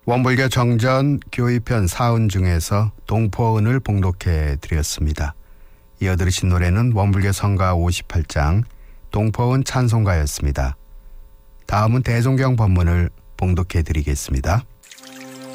원불교 정전 교의편 사은 중에서 동포은을 봉독해 드렸습니다. 이어 들으신 노래는 원불교 성가 58장 동포은 찬송가였습니다. 다음은 대종경 법문을 봉독해 드리겠습니다.